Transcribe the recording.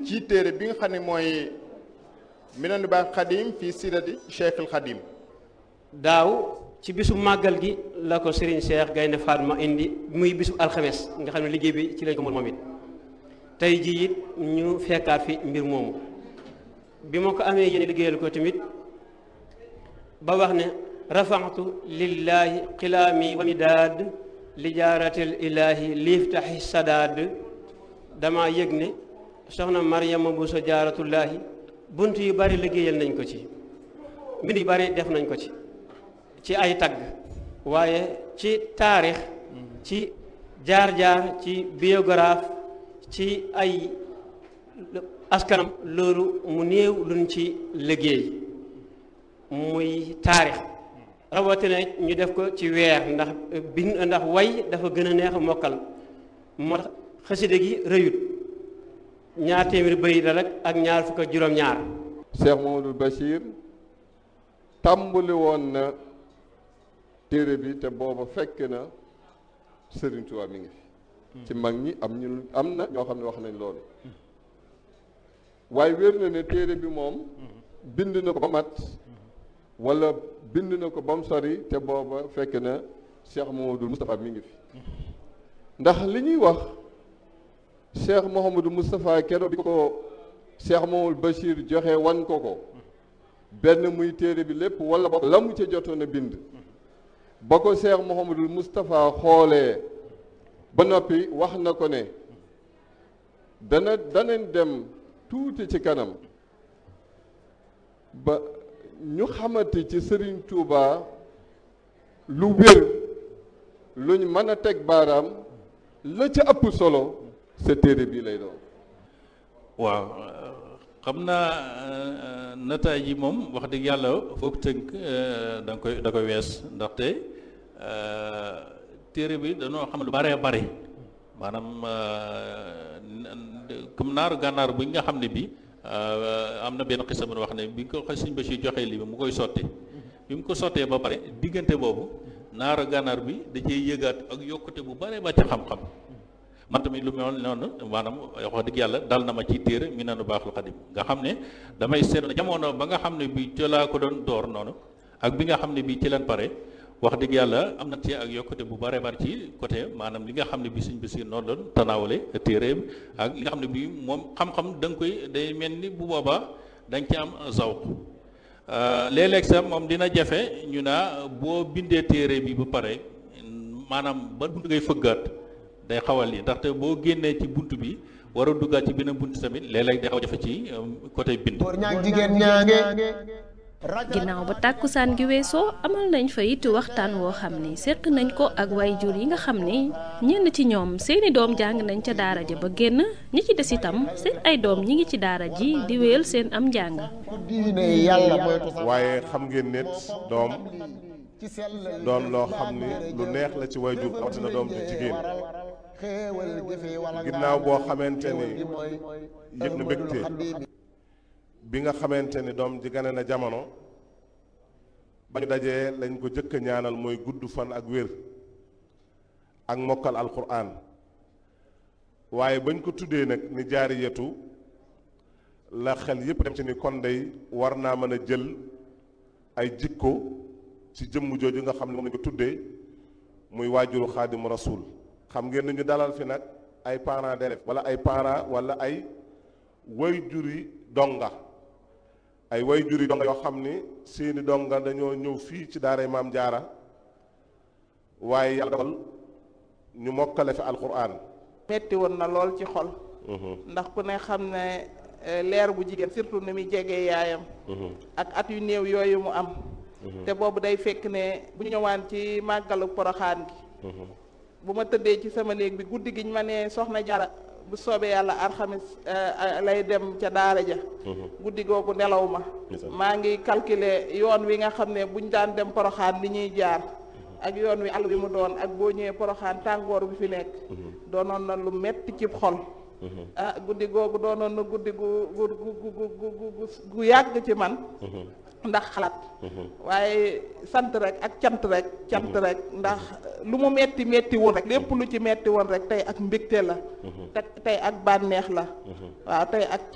ci téere bi nga xam ne mooy Minanul Baaqil Xadiim fii siirati Cheikhul Xadiim. daaw ci bisu màggal gi la ko Serigne Cheikh Gaynde Fatma indi muy bisu alxames nga xam ne liggéey bi ci lañ ko moom it tey jii it ñu fekkaat fi mbir moomu bi ma ko amee yéen liggéeyal ko tamit ba wax ne rafaxtu lillahi xilaami wa midaad li jaaratil ilaahi liiftaxi sadaad dama yëg ne soxna Maryama Bousso jaaratullaahi bunt yu bari liggéeyal nañ ko ci mbind yu bari def nañ ko ci ay tagg waaye ci taarix ci jaar-jaar ci biographe ci ay askanam loolu mu néew luñ ci liggéey muy taarix rawatina ñu def ko ci weer ndax way dafa gën a neex a mokkal moo tax xasida gi rëyut 2 téeméeri bëy la rek ak 2 Cheikh Mouhamadoul Bachir tàmbali woon na téere bi te booba fekk na Serigne Touba mi ngi fi ci mag ñi am na ñoo xam ne wax nañ loolu waaye wér na ne téere bi moom bind na ko ba mat wala bind na ko ba mu sori te booba fekk na Cheikh Mouhamadoul Moustapha mi ngi fi ndax li ñuy wax Cheikh Mouhamadoul Moustapha keroog bi ko Cheikh Mouhamadoul Bachir joxe wan ko benn muy téere bi lépp wala ba la mu ca jotoon a bind ba ko Cheikh Mouhamadoul Moustapha xoolee ba noppi wax na ko ne danañ dem tuuti ci kanam ba ñu xamante ci Serigne Touba lu wér luñ mën a teg baaraam la ca ëpp solo sa téere bii lay doon. waaw xam naa nataay ji moom wax dëgg yàlla foog tënk da koy wees ndaxte téere bi dañoo xam lu baree bari maanaam comme naaru gànnaar bu nga xam ne bi am na benn xisa bu wax ne bi ko Sëñ Bachir joxee lii bi mu koy sotti bi mu ko sottee ba pare diggante boobu naaru gànnaar bi da cee yëgaat ak yokkute bu baree ba ca xam-xam man tamit lu mel noonu maanaam wax dëgg yàlla dal na ma ci téere Minanul Baaqil Xadiim nga xam ne damay seetlu jamono ba nga xam ne bi ci laa ko doon door noonu ak bi nga xam ne bi ci leen pare wax dëgg yàlla am na ci ak yokkute bu bare bari ci côté maanaam li nga xam ne bi Sëñ Basiir noonu doon tanaawale téere ak li nga xam ne bi moom xam-xam da nga koy day mel ni bu boobaa da nga ci am zawq léeg-léeg sax moom dina jafe ñu naa boo bindee téere bi ba pare maanaam ba buntu ngay fëggaat day xawal yi ndaxte boo génnee ci bunt bi war a duggaat ci beneen bunt tamit léeg-léeg day xaw a jafe ci côté bind. ginnaaw ba tàkkusaan gi weesoo amal nañ fa it waxtaan woo xam ni seq nañ ko ak waajur yi nga xam ni ñenn ci ñoom seeni doom jàng nañ ca daara ja ba génn ñi ci des itam seen ay doom ñi ngi ci daara ji di wéyal seen am njàng. waaye xam ngeen ne doom doon loo xam ni lu neex la ci waajur rawatina doom ju jigéen ginnaaw boo xamante ni yëg na mbégte bi nga xamante ni doom ji gane na jamono ba ñu dajee lañ ko jëkk a ñaanal mooy gudd fan ak wér ak mokkal alquran waaye bañ ko tuddee nag ni jaariyatu la xel yépp dem ci ni kon day war naa mën a jël ay jikko ci jëmm jooju nga xam ne moom lañ ko tuddee muy waajuru xaadimu rasul xam ngeen ni ñu dalal fi nag ay parents d'élèves wala ay parents wala ay wayjuri donga ay wayjuri donga yoo xam ni seeni donga dañoo ñëw fii ci daaray Maam Jaara waaye yàlla dogal ñu mokkale fi alquran. metti woon na lool ci xol ndax ku ne xam ne leer bu jigéen surtout ni muy jegee yaayam ak at yu néew yooyu mu am te boobu day fekk ne bu ñu ñëwaan ci màggalu poroxaan gi bu ma tëddee ci sama néeg bi guddi giñ ma ne soxna Jara bu soobee yàlla alxamis lay dem ca daara ja guddi googu nelaw ma maa ngi calculer yoon wi nga xam ne buñ daan dem poroxaan li ñuy jaar ak yoon wi àll bi mu doon ak boo ñëwee poroxaan tàngoor bi fi nekk doonoon na lu metti ci xol guddi googu doonoon na guddi gu yàgg ci man ndax xalaat waaye sant rek ak cant rek ndax lu mu metti woon rek lépp lu ci metti woon rek tey ak mbégte la tey ak bànneex la waaw tey ak